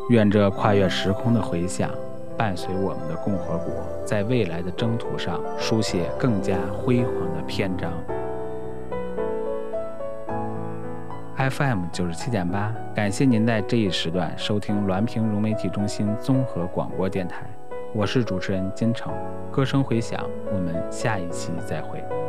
愿这跨越时空的回响，伴随我们的共和国在未来的征途上书写更加辉煌的篇章。FM 97.8，感谢您在这一时段收听滦平融媒体中心综合广播电台，我是主持人金城，歌声回响，我们下一期再会。